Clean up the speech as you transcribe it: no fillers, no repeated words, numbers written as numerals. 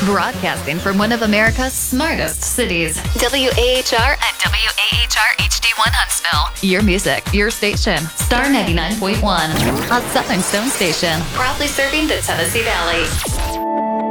Broadcasting from one of America's smartest cities. WAHR and WAHR HD1 Huntsville. Your music, your station. Star 99.1. A Southern Stone station. Proudly serving the Tennessee Valley.